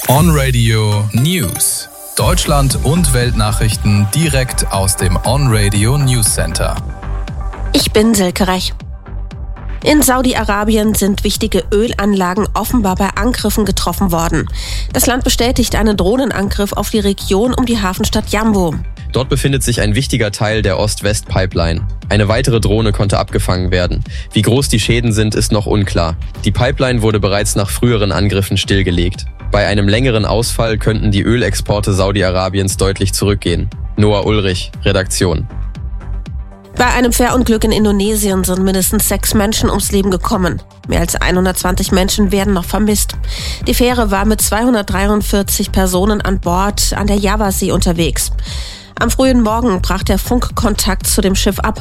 On Radio News. Deutschland und Weltnachrichten direkt aus dem On Radio News Center. Ich bin Silke Rech. In Saudi-Arabien sind wichtige Ölanlagen offenbar bei Angriffen getroffen worden. Das Land bestätigt einen Drohnenangriff auf die Region um die Hafenstadt Jambu. Dort befindet sich ein wichtiger Teil der Ost-West-Pipeline. Eine weitere Drohne konnte abgefangen werden. Wie groß die Schäden sind, ist noch unklar. Die Pipeline wurde bereits nach früheren Angriffen stillgelegt. Bei einem längeren Ausfall könnten die Ölexporte Saudi-Arabiens deutlich zurückgehen. Noah Ulrich, Redaktion. Bei einem Fährunglück in Indonesien sind mindestens 6 Menschen ums Leben gekommen. Mehr als 120 Menschen werden noch vermisst. Die Fähre war mit 243 Personen an Bord an der Javasee unterwegs. Am frühen Morgen brach der Funkkontakt zu dem Schiff ab.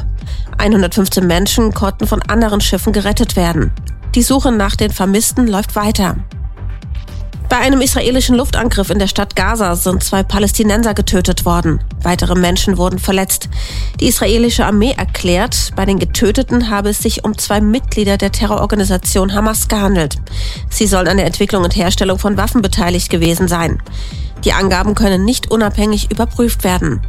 115 Menschen konnten von anderen Schiffen gerettet werden. Die Suche nach den Vermissten läuft weiter. Bei einem israelischen Luftangriff in der Stadt Gaza sind 2 Palästinenser getötet worden. Weitere Menschen wurden verletzt. Die israelische Armee erklärt, bei den Getöteten habe es sich um 2 Mitglieder der Terrororganisation Hamas gehandelt. Sie sollen an der Entwicklung und Herstellung von Waffen beteiligt gewesen sein. Die Angaben können nicht unabhängig überprüft werden.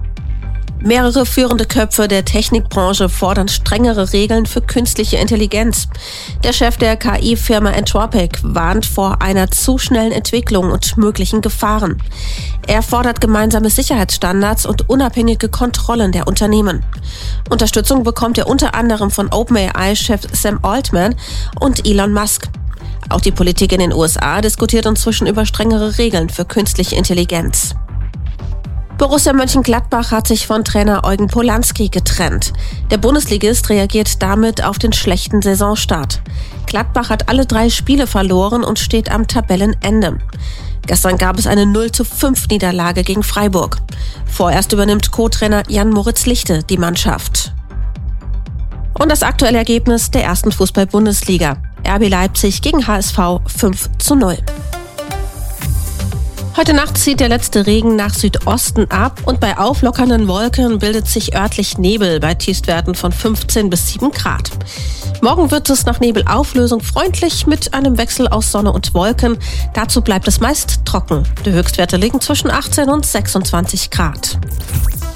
Mehrere führende Köpfe der Technikbranche fordern strengere Regeln für künstliche Intelligenz. Der Chef der KI-Firma Anthropic warnt vor einer zu schnellen Entwicklung und möglichen Gefahren. Er fordert gemeinsame Sicherheitsstandards und unabhängige Kontrollen der Unternehmen. Unterstützung bekommt er unter anderem von OpenAI-Chef Sam Altman und Elon Musk. Auch die Politik in den USA diskutiert inzwischen über strengere Regeln für künstliche Intelligenz. Borussia Mönchengladbach hat sich von Trainer Eugen Polanski getrennt. Der Bundesligist reagiert damit auf den schlechten Saisonstart. Gladbach hat alle 3 Spiele verloren und steht am Tabellenende. Gestern gab es eine 0:5 Niederlage gegen Freiburg. Vorerst übernimmt Co-Trainer Jan-Moritz Lichte die Mannschaft. Und das aktuelle Ergebnis der ersten Fußball-Bundesliga. RB Leipzig gegen HSV 5:0. Heute Nacht zieht der letzte Regen nach Südosten ab und bei auflockernden Wolken bildet sich örtlich Nebel bei Tiefstwerten von 15 bis 7 Grad. Morgen wird es nach Nebelauflösung freundlich mit einem Wechsel aus Sonne und Wolken. Dazu bleibt es meist trocken. Die Höchstwerte liegen zwischen 18 und 26 Grad.